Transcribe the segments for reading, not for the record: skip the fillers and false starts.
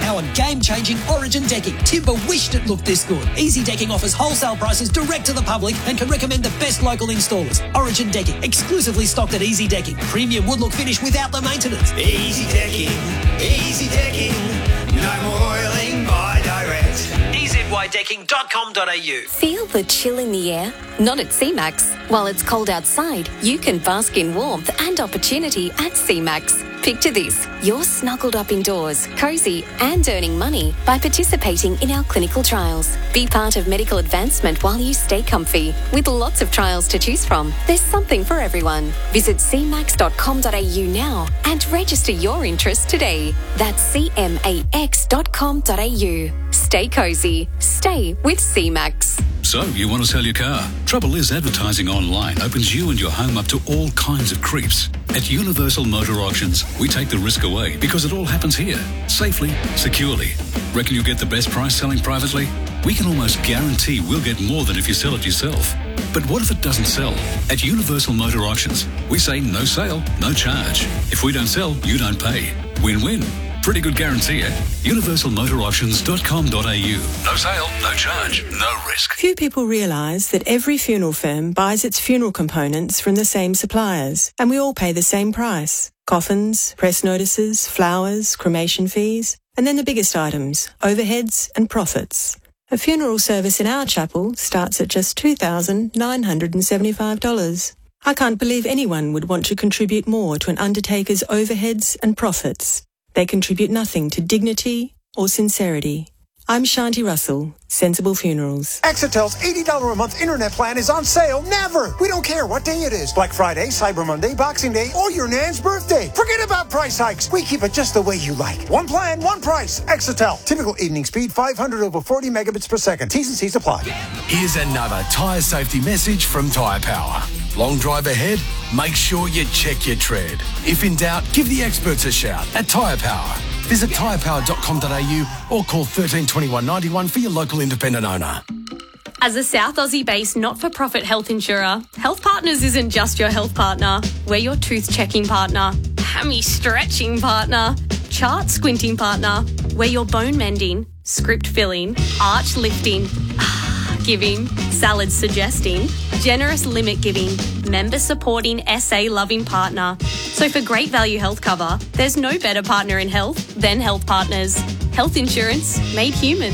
high-powered, game-changing Origin decking. Timber wished it looked this good. Easy Decking offers wholesale prices direct to the public and can recommend the best local installers. Origin Decking, exclusively stocked at Easy Decking. Premium wood look finish without the maintenance. Easy Decking, no more oiling by direct. EZYDecking.com.au. Feel the chill in the air? Not at CMAX. While it's cold outside, you can bask in warmth and opportunity at CMAX. Picture this, you're snuggled up indoors, cosy and earning money by participating in our clinical trials. Be part of medical advancement while you stay comfy. With lots of trials to choose from, there's something for everyone. Visit cmax.com.au now and register your interest today. That's cmax.com.au. Stay cosy. Stay with CMAX. So, you want to sell your car? Trouble is, advertising online opens you and your home up to all kinds of creeps. At Universal Motor Auctions, we take the risk away because it all happens here, safely, securely. Reckon you'll get the best price selling privately? We can almost guarantee we'll get more than if you sell it yourself. But what if it doesn't sell? At Universal Motor Auctions, we say no sale, no charge. If we don't sell, you don't pay. Win-win. Pretty good guarantee at universalmotorauctions.com.au. No sale, no charge, no risk. Few people realise that every funeral firm buys its funeral components from the same suppliers, and we all pay the same price. Coffins, press notices, flowers, cremation fees, and then the biggest items, overheads and profits. A funeral service in our chapel starts at just $2,975. I can't believe anyone would want to contribute more to an undertaker's overheads and profits. They contribute nothing to dignity or sincerity. I'm Shanti Russell, Sensible Funerals. Exitel's $80 a month internet plan is on sale never. We don't care what day it is. Black Friday, Cyber Monday, Boxing Day, or your nan's birthday. Forget about price hikes. We keep it just the way you like. One plan, one price. Exitel. Typical evening speed, 500 over 40 megabits per second. T's and C's apply. Here's another tyre safety message from Tyre Power. Long drive ahead? Make sure you check your tread. If in doubt, give the experts a shout at Tyre Power. Visit tyrepower.com.au or call 13 21 91 for your local independent owner. As a South Aussie-based not-for-profit health insurer, Health Partners isn't just your health partner. We're your tooth-checking partner, hammy-stretching partner, chart-squinting partner. We're your bone-mending, script-filling, arch-lifting, giving, salad-suggesting, generous limit-giving, member-supporting, SA-loving partner. So for great value health cover, there's no better partner in health than Health Partners. Health insurance made human.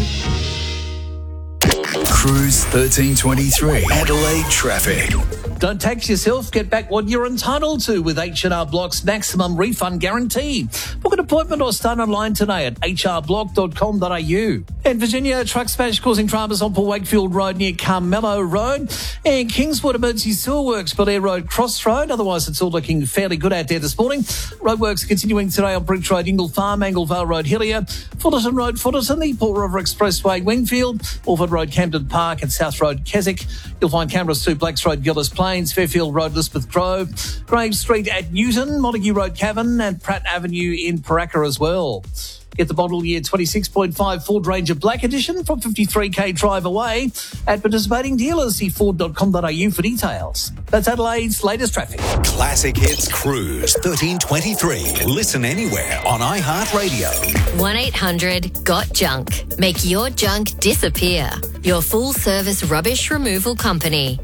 Cruise 1323. Adelaide traffic. Don't tax yourself. Get back what you're entitled to with H&R Block's maximum refund guarantee. Book an appointment or start online today at hrblock.com.au. In Virginia, truck smash causing dramas on Port Wakefield Road near Carmelo Road. And Kingswood emergency sewer works, Belair Road Crossroad. Otherwise, it's all looking fairly good out there this morning. Roadworks continuing today on Bridge Road, Ingle Farm, Anglevale Road, Hillier, Fullerton Road, Fullerton, the Port River Expressway, Wingfield, Orford Road, Camden Park, and South Road, Keswick. You'll find cameras to Blacks Road, Gillis Plains, Fairfield Road, Elizabeth Grove, Graves Street at Newton, Montague Road, Cavan, and Pratt Avenue in Paraka as well. Get the model year 26.5 Ford Ranger Black Edition from 53k drive away at participating dealers. See ford.com.au for details. That's Adelaide's latest traffic. Classic Hits Cruise 1323. Listen anywhere on iHeartRadio. 1-800-GOT-JUNK. Make your junk disappear. Your full-service rubbish removal company.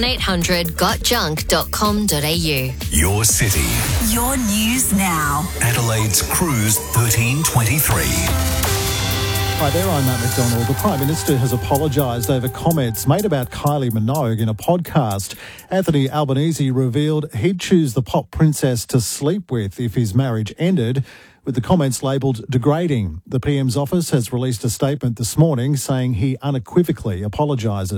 1-800-GOTJUNK.com.au. Your city. Your news now. Adelaide's Cruise 1323. Hi there, I'm Matt McDonald. The Prime Minister has apologised over comments made about Kylie Minogue in a podcast. Anthony Albanese revealed he'd choose the pop princess to sleep with if his marriage ended, with the comments labelled degrading. The PM's office has released a statement this morning saying he unequivocally apologises.